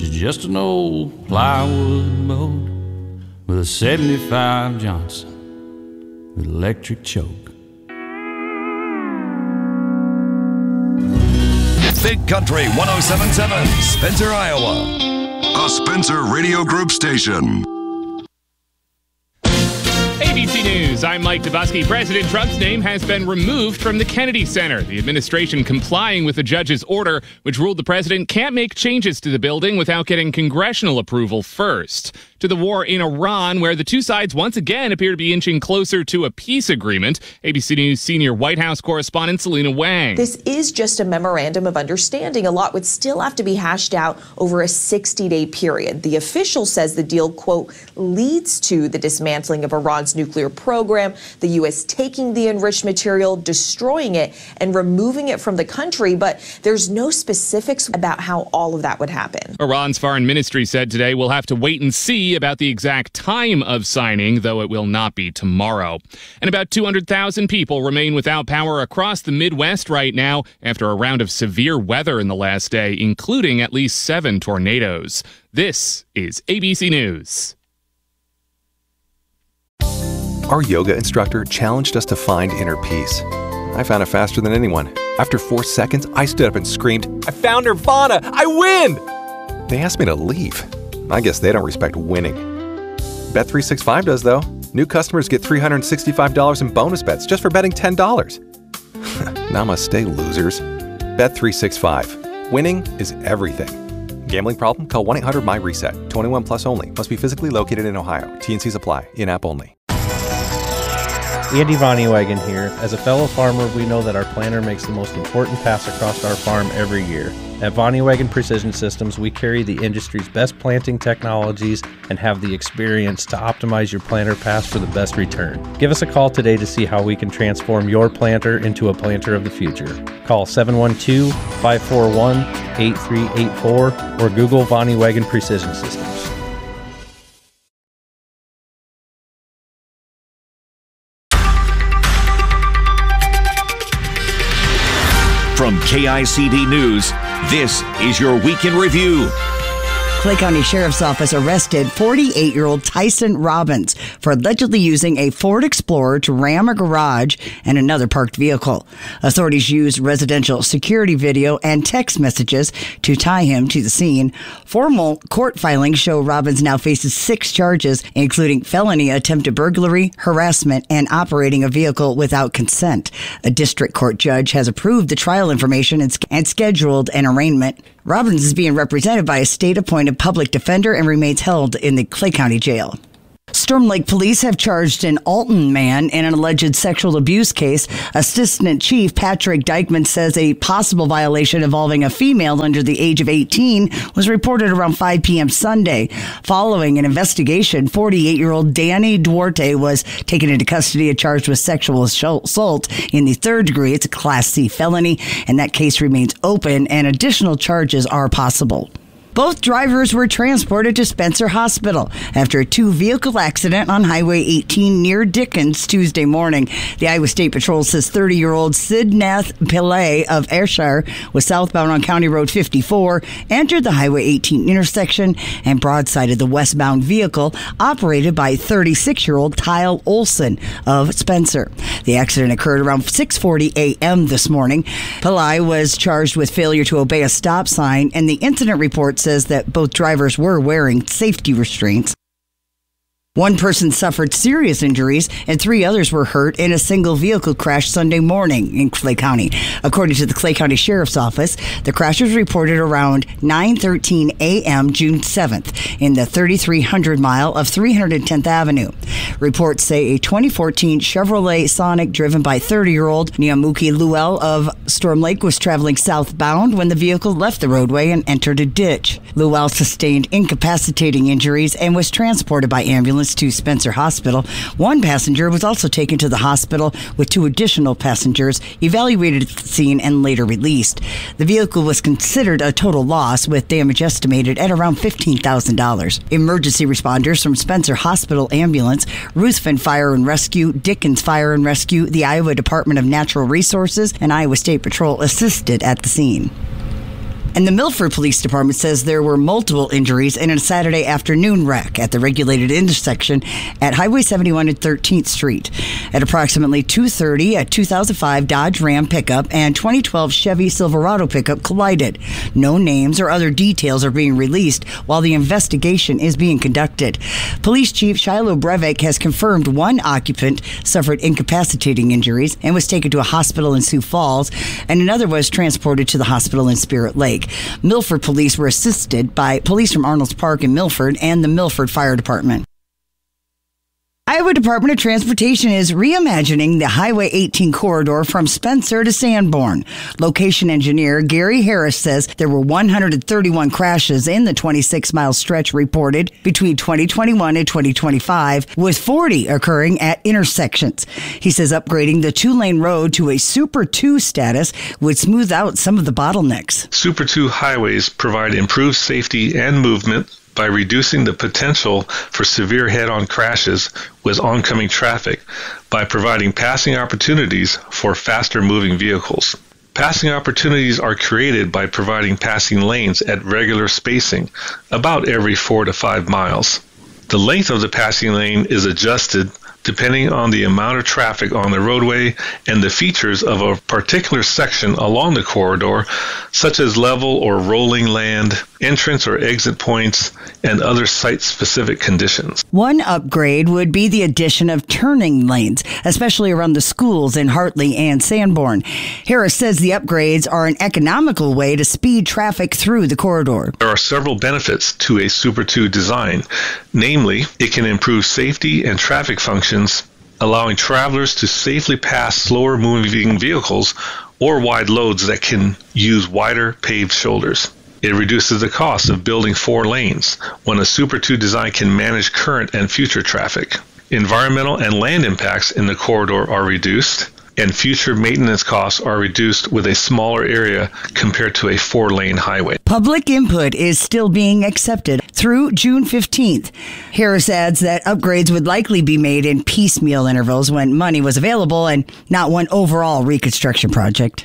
She's just an old plywood boat with a 75 Johnson with electric choke. Big Country 107.7, Spencer, Iowa. A Spencer Radio Group station. ABC News, I'm Mike Dubusky. President Trump's name has been removed from the Kennedy Center. The administration complying with the judge's order, which ruled the president can't make changes to the building without getting congressional approval first. To the war in Iran, where the two sides once again appear to be inching closer to a peace agreement. ABC News senior White House correspondent Selena Wang. This is just a memorandum of understanding. A lot would still have to be hashed out over a 60-day period. The official says the deal, quote, leads to the dismantling of Iran's nuclear program, the U.S. taking the enriched material, destroying it, and removing it from the country. But there's no specifics about how all of that would happen. Iran's foreign ministry said today we'll have to wait and see about the exact time of signing, though it will not be tomorrow. And about 200,000 people remain without power across the Midwest right now after a round of severe weather in the last day, including at least 7 tornadoes. This is ABC News. Our yoga instructor challenged us to find inner peace. I found it faster than anyone. After 4 seconds, I stood up and screamed, "I found Nirvana! I win!" They asked me to leave. I guess they don't respect winning. Bet365 does, though. New customers get $365 in bonus bets just for betting $10. Namaste, losers. Bet365. Winning is everything. Gambling problem? Call 1-800-MY-RESET. 21 plus only. Must be physically located in Ohio. T&Cs apply. In-app only. Andy Vonnewagen here. As a fellow farmer, we know that our planter makes the most important pass across our farm every year. At Vonnewagen Precision Systems, we carry the industry's best planting technologies and have the experience to optimize your planter pass for the best return. Give us a call today to see how we can transform your planter into a planter of the future. Call 712-541-8384 or Google Vonnewagen Precision Systems. From KICD News, this is your Week in Review. Clay County Sheriff's Office arrested 48-year-old Tyson Robbins for allegedly using a Ford Explorer to ram a garage and another parked vehicle. Authorities used residential security video and text messages to tie him to the scene. Formal court filings show Robbins now faces 6 charges, including felony attempted burglary, harassment, and operating a vehicle without consent. A district court judge has approved the trial information and scheduled an arraignment. Robbins is being represented by a state-appointed public defender and remains held in the Clay County Jail. Storm Lake police have charged an Alton man in an alleged sexual abuse case. Assistant Chief Patrick Dykeman says a possible violation involving a female under the age of 18 was reported around 5 p.m. Sunday. Following an investigation, 48-year-old Danny Duarte was taken into custody and charged with sexual assault in the 3rd degree. It's a Class C felony, and that case remains open, and additional charges are possible. Both drivers were transported to Spencer Hospital after a 2-vehicle accident on Highway 18 near Dickens Tuesday morning. The Iowa State Patrol says 30-year-old Sidnath Pillay of Ayrshire was southbound on County Road 54, entered the Highway 18 intersection, and broadsided the westbound vehicle operated by 36-year-old Kyle Olson of Spencer. The accident occurred around 6:40 a.m. this morning. Pillay was charged with failure to obey a stop sign, and the incident report says that both drivers were wearing safety restraints. One person suffered serious injuries and 3 others were hurt in a single vehicle crash Sunday morning in Clay County. According to the Clay County Sheriff's Office, the crash was reported around 9:13 a.m. June 7th in the 3300 mile of 310th Avenue. Reports say a 2014 Chevrolet Sonic driven by 30-year-old Niamuki Luel of Storm Lake was traveling southbound when the vehicle left the roadway and entered a ditch. Luel sustained incapacitating injuries and was transported by ambulance to Spencer Hospital. One passenger was also taken to the hospital with 2 additional passengers evaluated at the scene and later released. The vehicle was considered a total loss with damage estimated at around $15,000. Emergency responders from Spencer Hospital Ambulance, Ruthven Fire and Rescue, Dickens Fire and Rescue, the Iowa Department of Natural Resources, and Iowa State Patrol assisted at the scene. And the Milford Police Department says there were multiple injuries in a Saturday afternoon wreck at the regulated intersection at Highway 71 and 13th Street. At approximately 2:30, a 2005 Dodge Ram pickup and 2012 Chevy Silverado pickup collided. No names or other details are being released while the investigation is being conducted. Police Chief Shiloh Brevik has confirmed one occupant suffered incapacitating injuries and was taken to a hospital in Sioux Falls, and another was transported to the hospital in Spirit Lake. Milford police were assisted by police from Arnold's Park in Milford and the Milford Fire Department. Iowa Department of Transportation is reimagining the Highway 18 corridor from Spencer to Sanborn. Location engineer Gary Harris says there were 131 crashes in the 26-mile stretch reported between 2021 and 2025, with 40 occurring at intersections. He says upgrading the two-lane road to a Super 2 status would smooth out some of the bottlenecks. Super 2 highways provide improved safety and movement by reducing the potential for severe head-on crashes with oncoming traffic by providing passing opportunities for faster-moving vehicles. Passing opportunities are created by providing passing lanes at regular spacing, about every 4 to 5 miles. The length of the passing lane is adjusted depending on the amount of traffic on the roadway and the features of a particular section along the corridor, such as level or rolling land, entrance or exit points, and other site-specific conditions. One upgrade would be the addition of turning lanes, especially around the schools in Hartley and Sanborn. Harris says the upgrades are an economical way to speed traffic through the corridor. There are several benefits to a Super 2 design. Namely, it can improve safety and traffic functions, allowing travelers to safely pass slower moving vehicles or wide loads that can use wider paved shoulders. It reduces the cost of building 4 lanes when a Super 2 design can manage current and future traffic. Environmental and land impacts in the corridor are reduced, and future maintenance costs are reduced with a smaller area compared to a 4-lane highway. Public input is still being accepted through June 15th. Harris adds that upgrades would likely be made in piecemeal intervals when money was available and not one overall reconstruction project.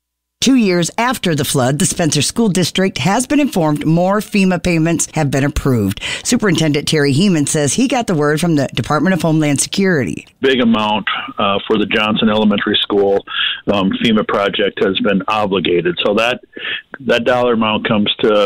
2 years after the flood, the Spencer School District has been informed more FEMA payments have been approved. Superintendent Terry Heeman says he got the word from the Department of Homeland Security. Big amount for the Johnson Elementary School FEMA project has been obligated. So that dollar amount comes to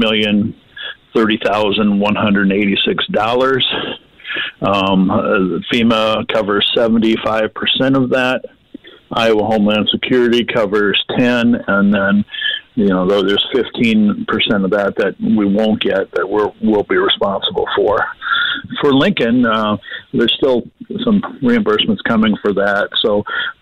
$4,030,186. FEMA covers 75% of that. Iowa Homeland Security covers 10, and then, there's 15% of that we won't get that we'll be responsible for. For Lincoln, there's still some reimbursements coming for that. So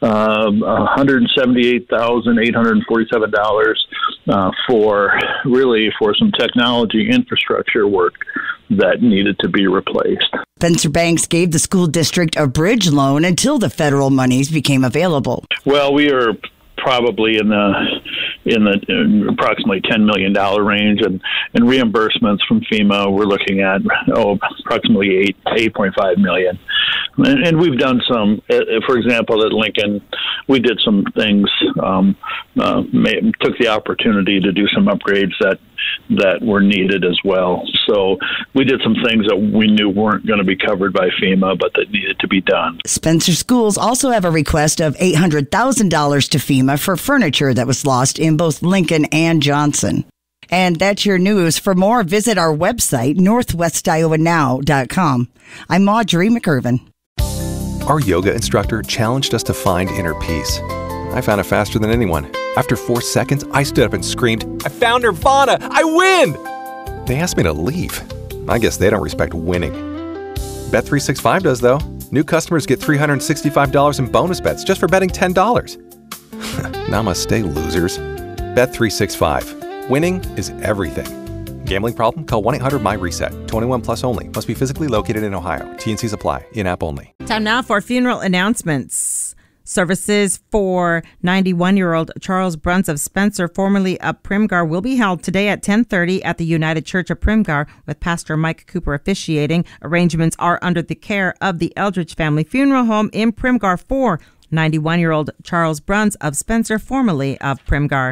$178,847 for some technology infrastructure work that needed to be replaced. Spencer Banks gave the school district a bridge loan until the federal monies became available. Well, we are probably in the approximately $10 million range, and reimbursements from FEMA we're looking at approximately $8.5 million. And we've done some, for example, at Lincoln, we did some things, took the opportunity to do some upgrades that were needed as well. So we did some things that we knew weren't going to be covered by FEMA, but that needed to be done. Spencer Schools also have a request of $800,000 to FEMA for furniture that was lost in both Lincoln and Johnson. And that's your news. For more, visit our website, northwestiowanow.com. I'm Audrey McIrvin. Our yoga instructor challenged us to find inner peace. I found it faster than anyone. After 4 seconds, I stood up and screamed, "I found Nirvana! I win!" They asked me to leave. I guess they don't respect winning. Bet365 does, though. New customers get $365 in bonus bets just for betting $10. Namaste, losers. Bet365. Winning is everything. Gambling problem? Call 1-800-MY-RESET. 21 plus only. Must be physically located in Ohio. T&Cs apply. In-app only. Time now for funeral announcements. Services for 91-year-old Charles Bruns of Spencer, formerly of Primgar, will be held today at 10:30 at the United Church of Primgar, with Pastor Mike Cooper officiating. Arrangements are under the care of the Eldridge Family Funeral Home in Primgar for 91-year-old Charles Bruns of Spencer, formerly of Primgar.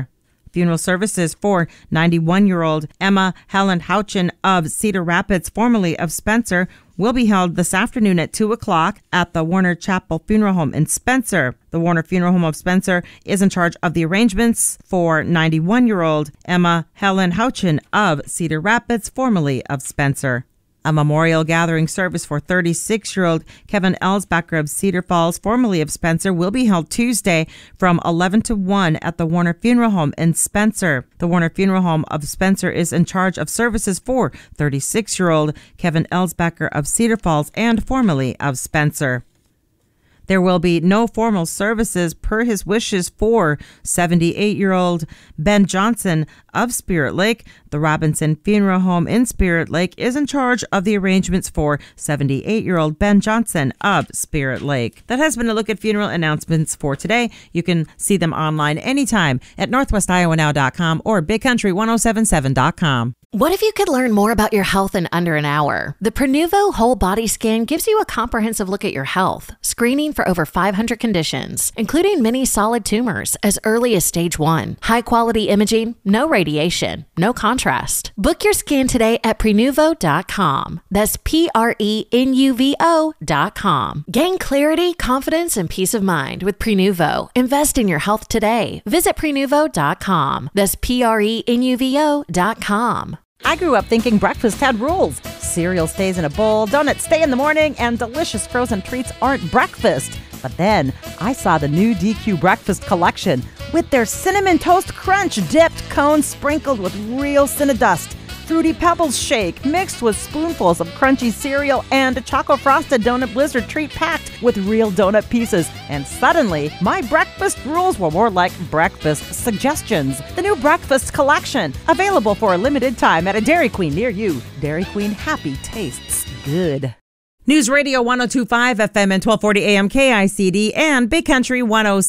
Funeral services for 91-year-old Emma Helen Houchin of Cedar Rapids, formerly of Spencer, will be held this afternoon at 2 o'clock at the Warner Chapel Funeral Home in Spencer. The Warner Funeral Home of Spencer is in charge of the arrangements for 91-year-old Emma Helen Houchin of Cedar Rapids, formerly of Spencer. A memorial gathering service for 36-year-old Kevin Elsbacher of Cedar Falls, formerly of Spencer, will be held Tuesday from 11 to 1 at the Warner Funeral Home in Spencer. The Warner Funeral Home of Spencer is in charge of services for 36-year-old Kevin Elsbacher of Cedar Falls and formerly of Spencer. There will be no formal services per his wishes for 78-year-old Ben Johnson of Spirit Lake. The Robinson Funeral Home in Spirit Lake is in charge of the arrangements for 78-year-old Ben Johnson of Spirit Lake. That has been a look at funeral announcements for today. You can see them online anytime at northwestiowanow.com or bigcountry1077.com. What if you could learn more about your health in under an hour? The Prenuvo Whole Body Scan gives you a comprehensive look at your health, screening for over 500 conditions, including many solid tumors as early as stage 1. High-quality imaging, no radiation, no contrast. Book your scan today at Prenuvo.com. That's Prenuvo.com. Gain clarity, confidence, and peace of mind with Prenuvo. Invest in your health today. Visit Prenuvo.com. That's Prenuvo.com. I grew up thinking breakfast had rules. Cereal stays in a bowl, donuts stay in the morning, and delicious frozen treats aren't breakfast. But then I saw the new DQ Breakfast Collection with their Cinnamon Toast Crunch dipped cones sprinkled with real Cinnadust, Fruity Pebbles shake mixed with spoonfuls of crunchy cereal, and a Choco Frosted Donut Blizzard treat packed with real donut pieces. And suddenly, my breakfast rules were more like breakfast suggestions. The new Breakfast Collection, available for a limited time at a Dairy Queen near you. Dairy Queen, happy tastes good. News Radio 102.5 FM and 1240 AM KICD and Big Country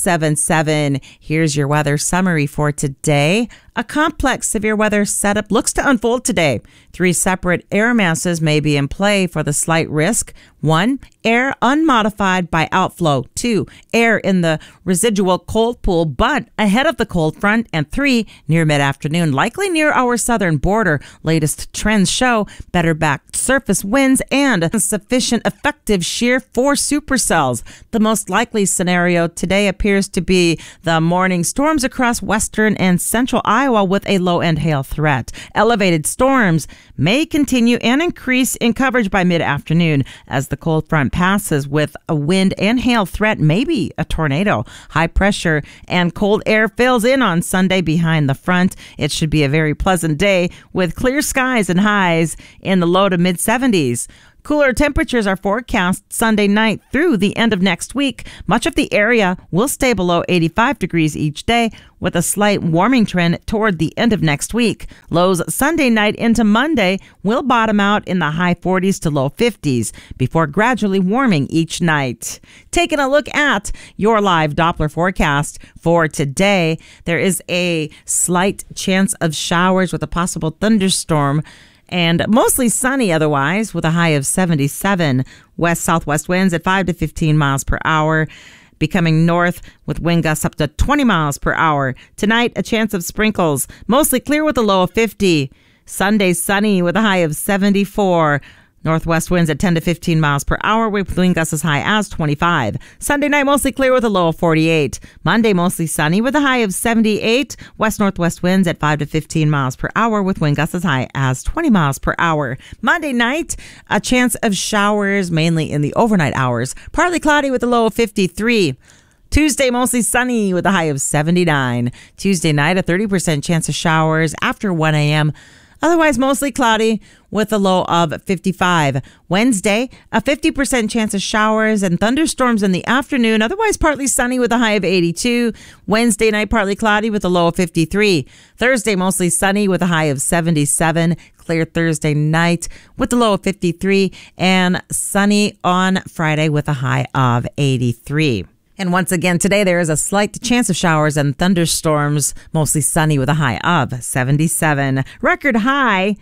107.7. Here's your weather summary for today. A complex severe weather setup looks to unfold today. 3 separate air masses may be in play for the slight risk. 1, air unmodified by outflow. 2, air in the residual cold pool but ahead of the cold front. And 3, near mid-afternoon, likely near our southern border. Latest trends show better backed surface winds and sufficient effective shear for supercells. The most likely scenario today appears to be the morning storms across western and central Iowa with a low-end hail threat. Elevated storms may continue and increase in coverage by mid-afternoon as the cold front passes with a wind and hail threat, maybe a tornado. High pressure and cold air fills in on Sunday behind the front. It should be a very pleasant day with clear skies and highs in the low to mid-70s. Cooler temperatures are forecast Sunday night through the end of next week. Much of the area will stay below 85 degrees each day, with a slight warming trend toward the end of next week. Lows Sunday night into Monday will bottom out in the high 40s to low 50s before gradually warming each night. Taking a look at your live Doppler forecast for today, there is a slight chance of showers with a possible thunderstorm, and mostly sunny otherwise with a high of 77. West-southwest winds at 5 to 15 miles per hour, becoming north with wind gusts up to 20 miles per hour. Tonight, a chance of sprinkles, mostly clear with a low of 50. Sunday, sunny with a high of 74. Northwest winds at 10 to 15 miles per hour with wind gusts as high as 25. Sunday night, mostly clear with a low of 48. Monday, mostly sunny with a high of 78. West-northwest winds at 5 to 15 miles per hour with wind gusts as high as 20 miles per hour. Monday night, a chance of showers mainly in the overnight hours. Partly cloudy with a low of 53. Tuesday, mostly sunny with a high of 79. Tuesday night, a 30% chance of showers after 1 a.m., otherwise mostly cloudy with a low of 55. Wednesday, a 50% chance of showers and thunderstorms in the afternoon, otherwise partly sunny with a high of 82. Wednesday night, partly cloudy with a low of 53. Thursday, mostly sunny with a high of 77. Clear Thursday night with a low of 53. And sunny on Friday with a high of 83. And once again, today there is a slight chance of showers and thunderstorms, mostly sunny with a high of 77. Record high,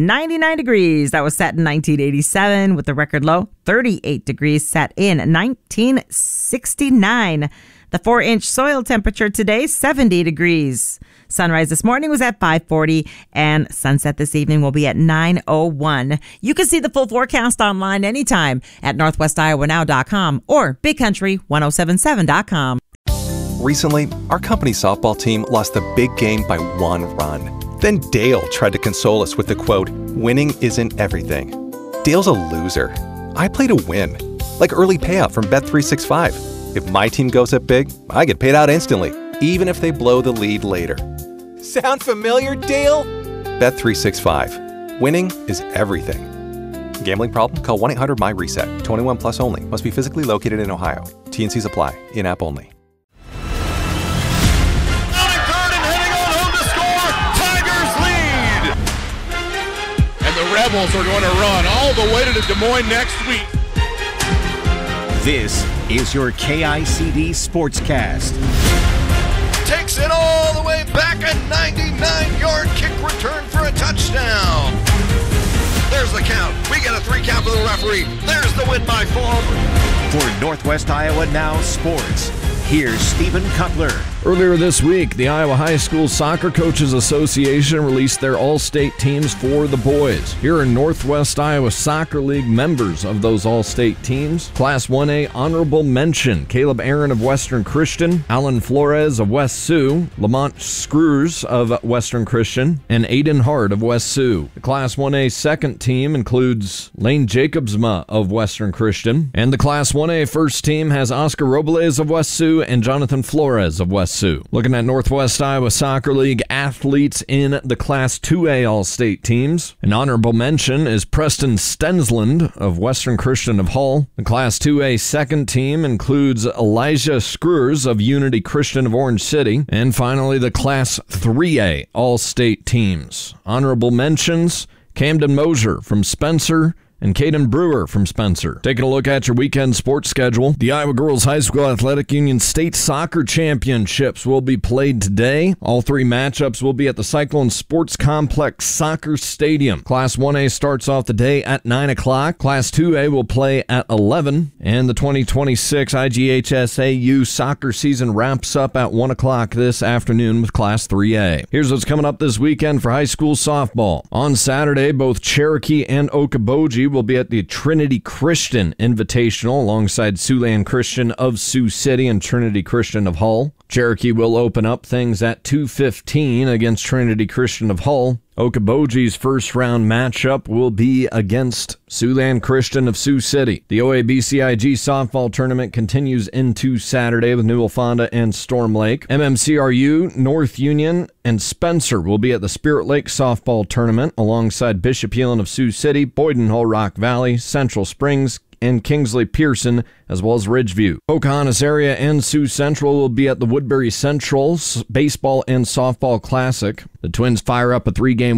99 degrees. That was set in 1987 with the record low, 38 degrees, set in 1969. The 4-inch soil temperature today, 70 degrees. Sunrise this morning was at 5:40, and sunset this evening will be at 9:01. You can see the full forecast online anytime at northwestiowanow.com or bigcountry1077.com. Recently, our company softball team lost the big game by 1 run. Then Dale tried to console us with the quote, "Winning isn't everything." Dale's a loser. I play to win, like early payout from Bet365. If my team goes up big, I get paid out instantly, even if they blow the lead later. Sound familiar, Dale? Bet365. Winning is everything. Gambling problem? Call 1-800-MY-RESET. 21 plus only. Must be physically located in Ohio. T&Cs apply. In-app only. Rebels are going to run all the way to Des Moines next week. This is your KICD Sportscast. Takes it all the way back, a 99-yard kick return for a touchdown. There's the count. We get a 3 count for the referee. There's the win by 4. For Northwest Iowa Now Sports, here's Stephen Cutler. Earlier this week, the Iowa High School Soccer Coaches Association released their all-state teams for the boys. Here are Northwest Iowa Soccer League members of those all-state teams. Class 1A honorable mention, Caleb Aaron of Western Christian, Alan Flores of West Sioux, Lamont Screws of Western Christian, and Aiden Hart of West Sioux. The Class 1A second team includes Lane Jacobsma of Western Christian, and the Class 1A first team has Oscar Robles of West Sioux and Jonathan Flores of West Sioux. Looking at Northwest Iowa Soccer League athletes in the Class 2A All-State teams, an honorable mention is Preston Stensland of Western Christian of Hull. The Class 2A second team includes Elijah Screws of Unity Christian of Orange City. And finally, the Class 3A All-State teams. Honorable mentions, Camden Mosier from Spencer, and Caden Brewer from Spencer. Taking a look at your weekend sports schedule, the Iowa Girls High School Athletic Union State Soccer Championships will be played today. All 3 matchups will be at the Cyclone Sports Complex Soccer Stadium. Class 1A starts off the day at 9 o'clock. Class 2A will play at 11. And the 2026 IGHSAU soccer season wraps up at 1 o'clock this afternoon with Class 3A. Here's what's coming up this weekend for high school softball. On Saturday, both Cherokee and Okoboji will be at the Trinity Christian Invitational alongside Siouxland Christian of Sioux City and Trinity Christian of Hull. Cherokee will open up things at 2:15 against Trinity Christian of Hull. Okoboji's first-round matchup will be against Siouxland Christian of Sioux City. The OABCIG softball tournament continues into Saturday with Newell Fonda and Storm Lake. MMCRU, North Union, and Spencer will be at the Spirit Lake softball tournament alongside Bishop Elon of Sioux City, Boyden Hull Rock Valley, Central Springs, and Kingsley Pearson, as well as Ridgeview. Pocahontas area and Sioux Central will be at the Woodbury Central Baseball and Softball Classic. The Twins fire up a 3-game